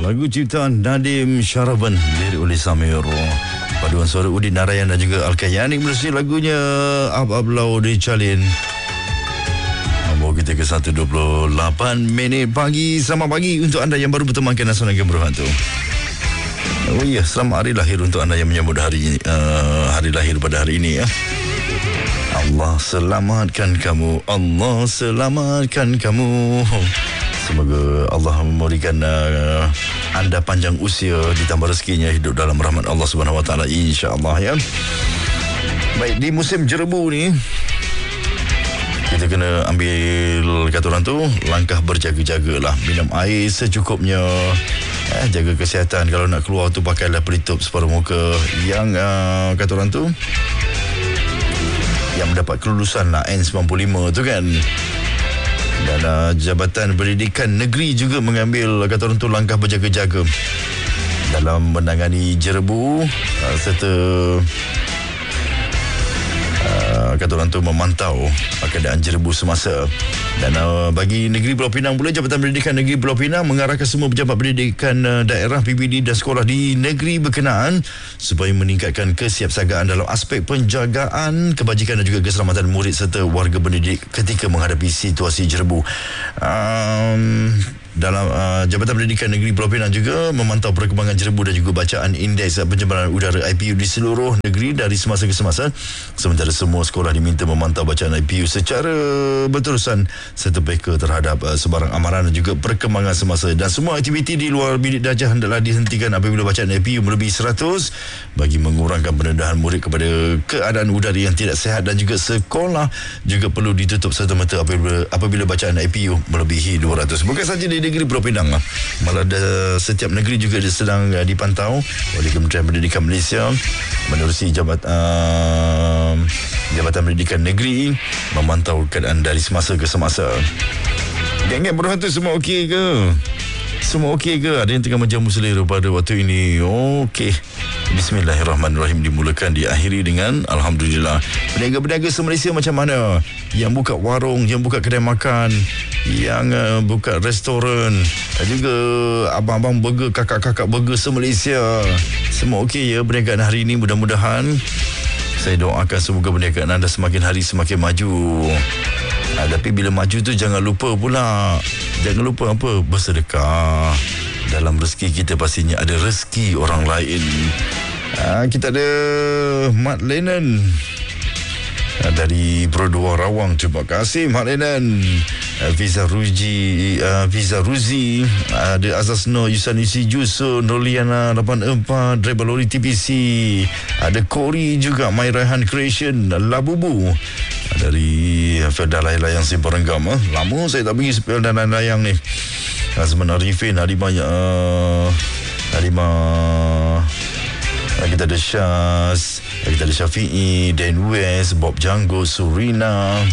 Lagu ciptaan Nadim Syaraban, lirik oleh Samir. Paduan suara Udin Narayan dan juga Al-Kayani. Melalui lagunya Ab-Ablau di Calin. Membawa kita ke 1.28 minit pagi. Selamat pagi untuk anda yang baru bertemankan Nasional Game Berhantu. Oh ya, selamat hari lahir untuk anda yang menyambut hari lahir pada hari ini ya. Allah selamatkan kamu, Allah selamatkan kamu. Semoga Allah memberikan anda panjang usia, ditambah rezekinya, hidup dalam rahmat Allah Subhanahu Wa Taala, insya-Allah ya. Baik, di musim jerebu ni kita kena ambil kata orang tu langkah berjaga-jagalah. Minum air secukupnya, jaga kesihatan. Kalau nak keluar tu pakailah pelitup separuh muka yang kata orang tu yang mendapat kelulusan lah N95 tu kan. Dan Jabatan Pendidikan Negeri juga mengambil kata orang tu langkah berjaga-jaga dalam menangani jerebu serta kata orang tu memantau keadaan jerebu semasa. Dan bagi Negeri Pulau Pinang pula, Jabatan Pendidikan Negeri Pulau Pinang mengarahkan semua pejabat pendidikan daerah, PPD dan sekolah di negeri berkenaan supaya meningkatkan kesiapsiagaan dalam aspek penjagaan kebajikan dan juga keselamatan murid serta warga pendidik ketika menghadapi situasi jerebu. Dalam Jabatan Pendidikan Negeri Pulau Pinang juga memantau perkembangan jerebu dan juga bacaan indeks pencemaran udara IPU di seluruh negeri dari semasa ke semasa. Sementara semua sekolah diminta memantau bacaan IPU secara berterusan serta beka terhadap sebarang amaran dan juga perkembangan semasa. Dan semua aktiviti di luar bilik darjah hendaklah dihentikan apabila bacaan IPU melebihi 100 bagi mengurangkan pendedahan murid kepada keadaan udara yang tidak sihat. Dan juga sekolah juga perlu ditutup serta-merta apabila bacaan IPU melebihi 200. Bukan saja di negeri Pulau Pinang lah, malah setiap negeri juga sedang dipantau oleh Kementerian Pendidikan Malaysia menerusi Jabatan Pendidikan Negeri memantau keadaan dari semasa ke semasa. Geng-geng berhantu semua okey ke? Semua okey ke? Ada yang tengah menjamu selera pada waktu ini? Okey. Bismillahirrahmanirrahim. Dimulakan, diakhiri dengan Alhamdulillah. Peniaga-peniaga se-Malaysia macam mana? Yang buka warung, yang buka kedai makan, yang buka restoran, dan juga abang-abang burger, kakak-kakak burger se-Malaysia. Semua okey ya perniagaan hari ini? Mudah-mudahan saya doakan semoga perniagaan anda semakin hari semakin maju. Tapi bila maju tu jangan lupa pula, jangan lupa apa? Bersedekah. Dalam rezeki kita pastinya ada rezeki orang lain. Kita ada Mat Lenan dari Brodua Rawang. Terima kasih Mat Lenan. Fiza Ruzi, ada Azazno, Yusan Yusi Juso, Noliana 84, driver lori TPC, ada Kori juga, My Raihan Creation, Labubu dari Felda Layang Simpang Renggam. Lama saya tak pergi Felda Layang ni. Azman Arifin, ada banyak kita ada Syaz, kita ada Syafi'i, Dan West, Bob Janggo, Surina.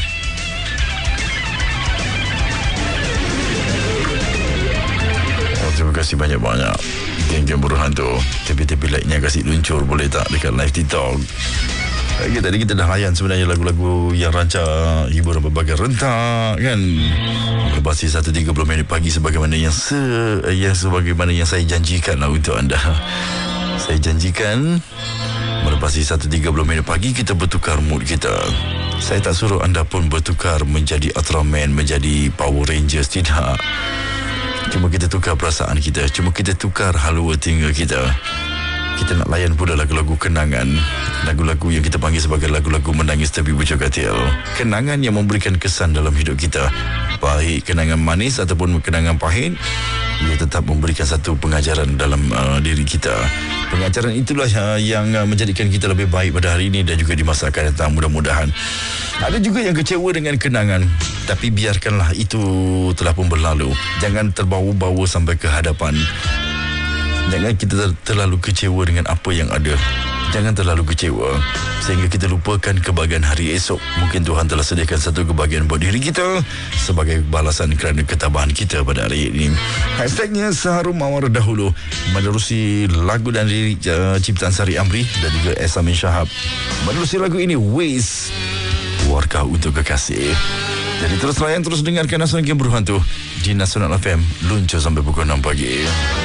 Terima kasih banyak-banyak geng-geng berhantu. Tepi-tepi like-nya kasih luncur boleh tak dekat live TikTok. Tadi kita dah layan sebenarnya lagu-lagu yang rancak hiburan berbagai rentak kan. Lepas 1.30 minit pagi sebagaimana yang saya janjikan lah untuk anda. Saya janjikan melepasi 1.30 minit pagi kita bertukar mood kita. Saya tak suruh anda pun bertukar menjadi Ultraman, menjadi Power Rangers, tidak. Cuma kita tukar perasaan kita, cuma kita tukar halua telinga kita. Kita nak layan pula lagu-lagu kenangan, lagu-lagu yang kita panggil sebagai lagu-lagu menangis tapi berjogatil. Kenangan yang memberikan kesan dalam hidup kita, baik kenangan manis ataupun kenangan pahit, ia tetap memberikan satu pengajaran dalam diri kita. Pengajaran itulah yang menjadikan kita lebih baik pada hari ini dan juga di masa akan datang, mudah-mudahan. Ada juga yang kecewa dengan kenangan, tapi biarkanlah itu telah pun berlalu. Jangan terbawa-bawa sampai ke hadapan. Jangan kita terlalu kecewa dengan apa yang ada. Jangan terlalu kecewa sehingga kita lupakan kebahagiaan hari esok. Mungkin Tuhan telah sediakan satu kebahagiaan buat diri kita sebagai balasan kerana ketabahan kita pada hari ini. Hashtagnya Seharum Mawar Dahulu, menerusi lagu dan lirik ciptaan Sari Amri dan juga Esamin Syahab. Menerusi lagu ini Waze, Warkah Untuk Kekasih. Jadi terus layan, terus dengarkan Nasional Game Berhantu di Nasional FM, luncur sampai pukul 6 pagi.